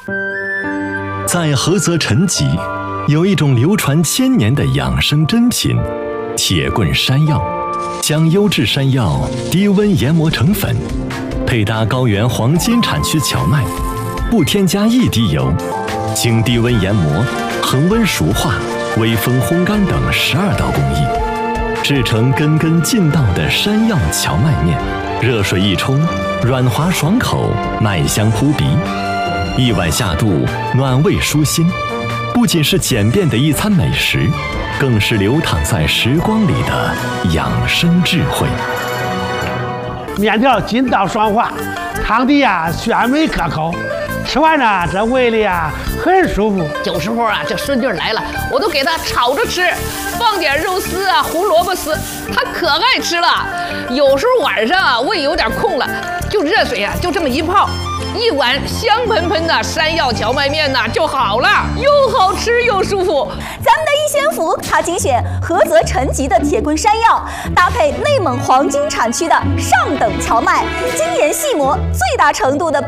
在菏泽陈集，有一种流传1000年的养生珍品——铁棍山药。将优质山药低温研磨成粉，配搭高原黄金产区荞麦，不添加1滴油，经低温研磨、恒温熟化、微风烘干等12道工艺，制成根根劲道的山药荞麦面。热水一冲，软滑爽口，麦香扑鼻。一碗下肚，暖胃舒心，不仅是简便的一餐美食，更是流淌在时光里的养生智慧。 面条筋道爽滑，汤底鲜美可口，吃完呢这胃里很舒服。 有时候这孙女来了，我都给她炒着吃，放点肉丝胡萝卜丝，她可爱吃了。有时候晚上胃有点空了，就热水就这么一泡，一碗香喷喷的山药荞麦面就好了，又好吃又舒服。 咱们的一仙福，它精选菏泽陈集的铁棍山药，搭配内蒙黄金产区的上等荞麦，精研细磨，最大程度的